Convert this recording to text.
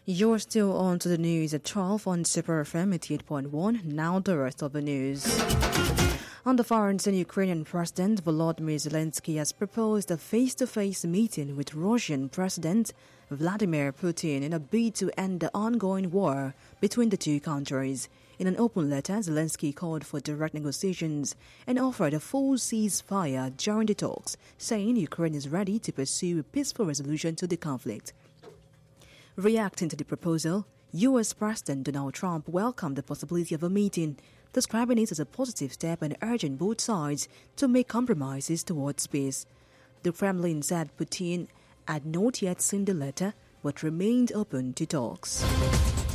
You're still on to the news at 12 on Super FM 88.1. Now the rest of the news. On the foreign scene, Ukrainian President Volodymyr Zelensky has proposed a face-to-face meeting with Russian President Vladimir Putin in a bid to end the ongoing war between the two countries. In an open letter, Zelensky called for direct negotiations and offered a full ceasefire during the talks, saying Ukraine is ready to pursue a peaceful resolution to the conflict. Reacting to the proposal, U.S. President Donald Trump welcomed the possibility of a meeting, describing it as a positive step and urging both sides to make compromises towards peace. The Kremlin said Putin had not yet seen the letter but remained open to talks.